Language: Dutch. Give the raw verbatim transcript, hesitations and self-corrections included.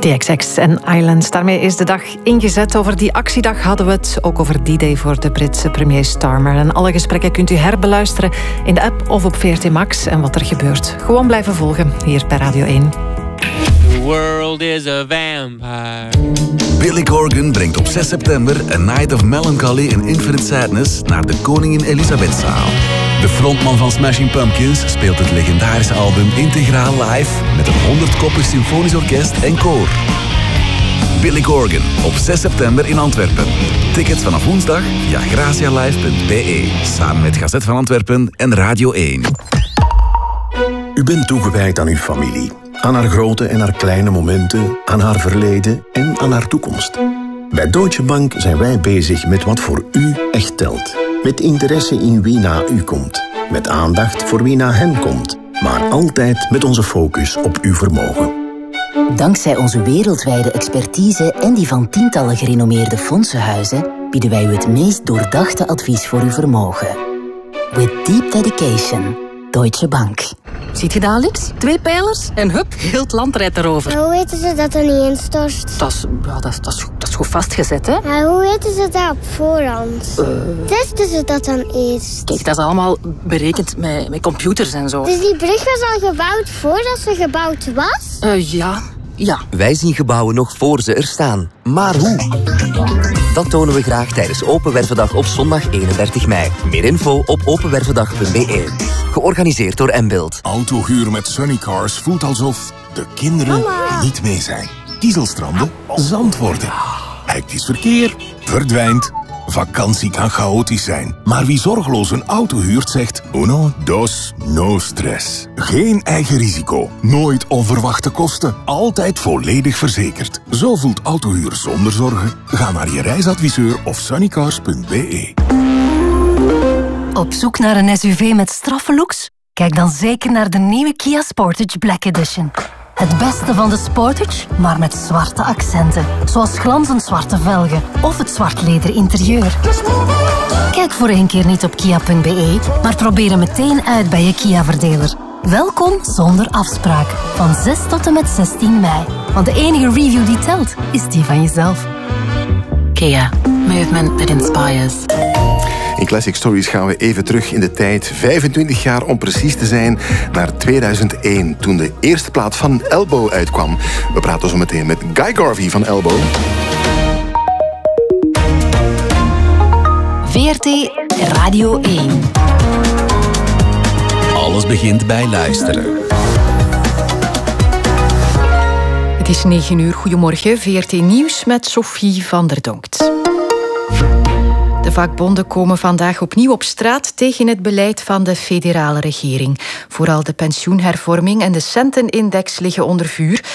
T X X en Islands. Daarmee is de dag ingezet. Over die actiedag hadden we het. Ook over D-Day voor de Britse premier Starmer. En alle gesprekken kunt u herbeluisteren in de app of op V R T Max. En wat er gebeurt, gewoon blijven volgen hier bij Radio één. The world is a vampire. Billy Corgan brengt op zes september A Night of Melancholy and Infinite Sadness naar de Koningin Elisabethzaal. De frontman van Smashing Pumpkins speelt het legendarische album integraal live met een honderdkoppig symfonisch orkest en koor. Billy Corgan op zes september in Antwerpen. Tickets vanaf woensdag via gracialive punt b e. Samen met Gazet van Antwerpen en Radio één. U bent toegewijd aan uw familie. Aan haar grote en haar kleine momenten, aan haar verleden en aan haar toekomst. Bij Deutsche Bank zijn wij bezig met wat voor u echt telt. Met interesse in wie na u komt. Met aandacht voor wie na hen komt. Maar altijd met onze focus op uw vermogen. Dankzij onze wereldwijde expertise en die van tientallen gerenommeerde fondsenhuizen bieden wij u het meest doordachte advies voor uw vermogen. With deep dedication. Deutsche Bank. Ziet je dat, Alex? Twee pijlers en hup, heel het land rijdt erover. Hoe weten ze dat er niet instort? Dat is, ja, dat, is, dat, is, dat is goed vastgezet, hè? Maar hoe weten ze dat op voorhand? Uh... Testen ze dat dan eerst? Kijk, dat is allemaal berekend met, met computers en zo. Dus die brug was al gebouwd voordat ze gebouwd was? Uh, ja, ja. Wij zien gebouwen nog voor ze er staan. Maar hoe? Dat tonen we graag tijdens Open Wervendag op zondag eenendertig mei. Meer info op openwervendag punt b e. Georganiseerd door Mbuild. Autohuur met Sunnycars voelt alsof de kinderen Mama. niet mee zijn. Kiezelstranden, zand worden. Hectisch verkeer, verdwijnt. Vakantie kan chaotisch zijn. Maar wie zorgeloos een auto huurt zegt uno, dos, no stress. Geen eigen risico. Nooit onverwachte kosten. Altijd volledig verzekerd. Zo voelt autohuur zonder zorgen. Ga naar je reisadviseur of sunnycars punt b e. Op zoek naar een S U V met straffe looks? Kijk dan zeker naar de nieuwe Kia Sportage Black Edition. Het beste van de Sportage, maar met zwarte accenten. Zoals glanzend zwarte velgen of het zwart leder interieur. Kijk voor één keer niet op kia punt b e, maar probeer hem meteen uit bij je Kia-verdeler. Welkom zonder afspraak. Van zes tot en met zestien mei. Want de enige review die telt, is die van jezelf. Kia. Movement that inspires. In Classic Stories gaan we even terug in de tijd. vijfentwintig jaar om precies te zijn, naar tweeduizend één, toen de eerste plaat van Elbow uitkwam. We praten zo meteen met Guy Garvey van Elbow. V R T Radio één. Alles begint bij luisteren. Het is negen uur. Goedemorgen. V R T Nieuws met Sophie van der Donkt. De vakbonden komen vandaag opnieuw op straat tegen het beleid van de federale regering. Vooral de pensioenhervorming en de centenindex liggen onder vuur.